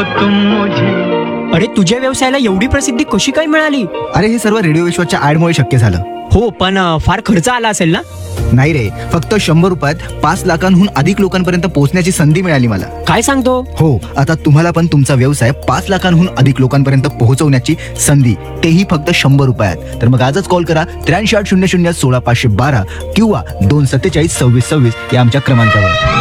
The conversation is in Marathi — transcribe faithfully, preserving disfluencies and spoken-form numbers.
अरे तुझ्या व्यवसायाला एवढी प्रसिद्धी कशी काय मिळाली? अरे हे सर्व रेडिओ विश्वाच्या ऍडमुळे शक्य झालं. हो पण अ, फार खर्च आला असेल ना? नाही रे, फक्त शंभर रुपयात पाच लाखांहून अधिक लोकांपर्यंत पोहोचण्याची संधी मिळाली मला. काय सांगतो? हो, आता तुम्हाला पण तुमचा व्यवसाय पाच लाखांहून अधिक लोकांपर्यंत पोहोचवण्याची संधी, तेही फक्त शंभर रुपयात. तर मग आजच कॉल करा त्र्याऐंशी आठ शून्य शून्य सोळा पाचशे बारा किंवा दोन सत्तेचाळीस सव्वीस सव्वीस या आमच्या क्रमांकावर.